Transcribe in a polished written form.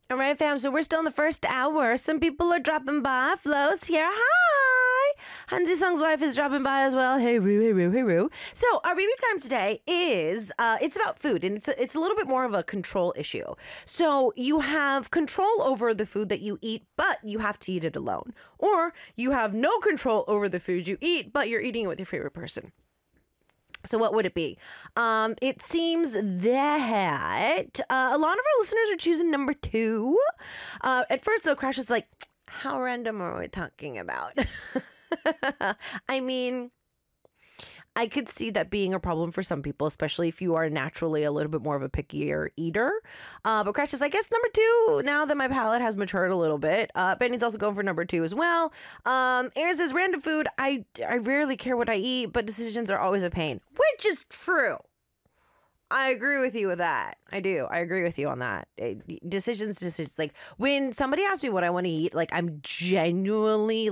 All right, fam. So we're still in the first hour. Some people are dropping by. Flo's here. Hi. Hansi Song's wife is dropping by as well. Hey, Roo, hey, Roo, hey, Roo. So our baby time today is, it's about food, and it's a little bit more of a control issue. So you have control over the food that you eat, but you have to eat it alone. Or you have no control over the food you eat, but you're eating it with your favorite person. So what would it be? It seems that a lot of our listeners are choosing number 2. At first, though, Crash was like, how random are we talking about? I mean, I could see that being a problem for some people, especially if you are naturally a little bit more of a pickier eater. But Crash is, I guess, number 2, now that my palate has matured a little bit. Benny's also going for number 2 as well. Aaron says, random food, I rarely care what I eat, but decisions are always a pain, which is true. I agree with you with that. I do. I agree with you on that. Decisions. Like when somebody asks me what I want to eat, like I'm genuinely